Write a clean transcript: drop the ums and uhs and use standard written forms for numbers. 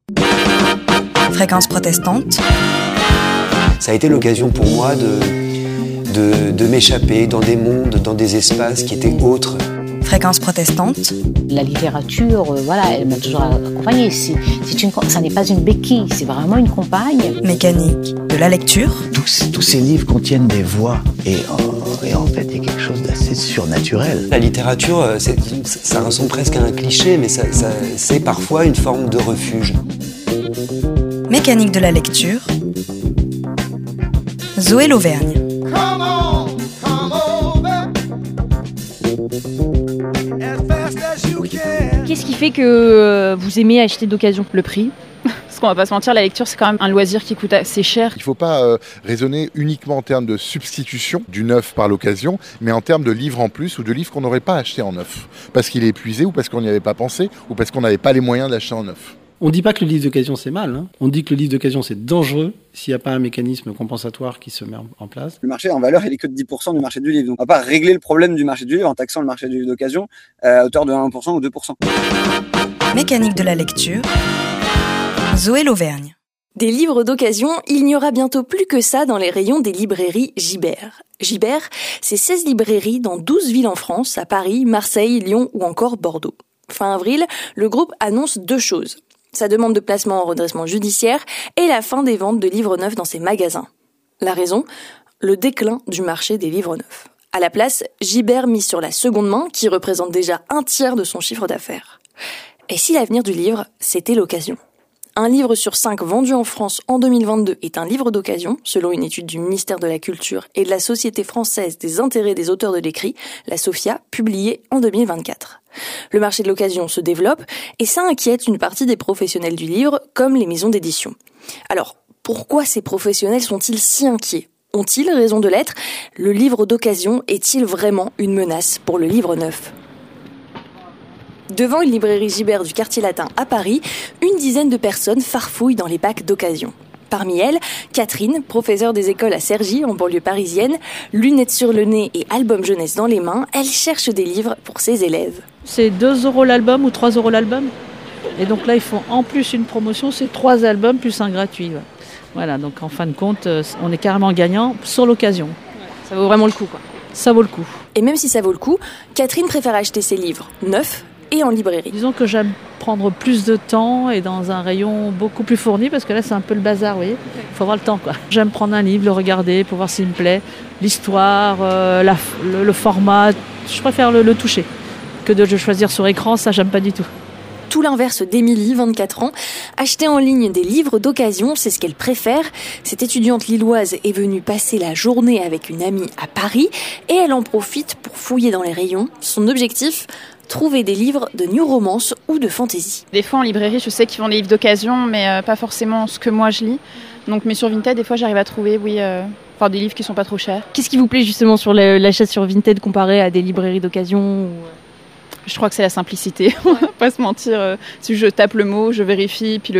Fréquence protestante. Ça a été l'occasion pour moi de m'échapper dans des mondes, dans des espaces qui étaient autres. Fréquence protestante. La littérature, elle m'a toujours accompagnée. Ça n'est pas une béquille, c'est vraiment une compagne. Mécanique de la lecture. Tous ces livres contiennent des voix et en fait il y a quelque chose d'assez surnaturel. La littérature, ça ressemble presque à un cliché, mais c'est parfois une forme de refuge. Mécanique de la lecture. Zoé Lauvergne. Qu'est-ce qui fait que vous aimez acheter d'occasion ? Le prix ? Parce qu'on va pas se mentir, la lecture c'est quand même un loisir qui coûte assez cher. Il ne faut pas raisonner uniquement en termes de substitution du neuf par l'occasion, mais en termes de livres en plus ou de livres qu'on n'aurait pas acheté en neuf. Parce qu'il est épuisé ou parce qu'on n'y avait pas pensé ou parce qu'on n'avait pas les moyens de l'acheter en neuf. On ne dit pas que le livre d'occasion c'est mal, On dit que le livre d'occasion c'est dangereux s'il n'y a pas un mécanisme compensatoire qui se met en place. Le marché en valeur, il est que de 10% du marché du livre. Donc on ne va pas régler le problème du marché du livre en taxant le marché du livre d'occasion à hauteur de 1% ou 2%. Mécanique de la lecture. Zoé Lauvergne. Des livres d'occasion, il n'y aura bientôt plus que ça dans les rayons des librairies Gibert. Gibert, c'est 16 librairies dans 12 villes en France, à Paris, Marseille, Lyon ou encore Bordeaux. Fin avril, le groupe annonce 2 choses. Sa demande de placement en redressement judiciaire et la fin des ventes de livres neufs dans ses magasins. La raison ? Le déclin du marché des livres neufs. À la place, Gibert mise sur la seconde main, qui représente déjà 1/3 de son chiffre d'affaires. Et si l'avenir du livre, c'était l'occasion ? Un livre sur 5 vendu en France en 2022 est un livre d'occasion, selon une étude du ministère de la Culture et de la Société française des intérêts des auteurs de l'écrit, la SOFIA, publiée en 2024. Le marché de l'occasion se développe et ça inquiète une partie des professionnels du livre, comme les maisons d'édition. Alors, pourquoi ces professionnels sont-ils si inquiets ? Ont-ils raison de l'être ? Le livre d'occasion est-il vraiment une menace pour le livre neuf ? Devant une librairie Gibert du quartier latin à Paris, une dizaine de personnes farfouillent dans les bacs d'occasion. Parmi elles, Catherine, professeure des écoles à Cergy, en banlieue parisienne, lunettes sur le nez et album jeunesse dans les mains, elle cherche des livres pour ses élèves. C'est 2 € l'album ou 3 € l'album. Et donc là, ils font en plus une promotion, c'est 3 albums plus un gratuit. Voilà, donc en fin de compte, on est carrément gagnant sur l'occasion. Ça vaut vraiment le coup, quoi. Ça vaut le coup. Et même si ça vaut le coup, Catherine préfère acheter ses livres neufs et en librairie. Disons que j'aime prendre plus de temps et dans un rayon beaucoup plus fourni, parce que là c'est un peu le bazar, vous voyez. Il faut avoir le temps, quoi. J'aime prendre un livre, le regarder pour voir s'il me plaît, l'histoire, le format. Je préfère le toucher que de choisir sur écran, ça j'aime pas du tout. Tout l'inverse d'Émilie, 24 ans. Acheter en ligne des livres d'occasion, c'est ce qu'elle préfère. Cette étudiante lilloise est venue passer la journée avec une amie à Paris et elle en profite pour fouiller dans les rayons. Son objectif ? Trouver des livres de new romance ou de fantasy. Des fois en librairie, je sais qu'ils vendent des livres d'occasion, mais pas forcément ce que moi je lis. Mais sur Vinted, des fois j'arrive à trouver, des livres qui sont pas trop chers. Qu'est-ce qui vous plaît justement sur l'achat sur Vinted comparé à des librairies d'occasion ? Je crois que c'est la simplicité, on va pas se mentir. Si je tape le mot, je vérifie, puis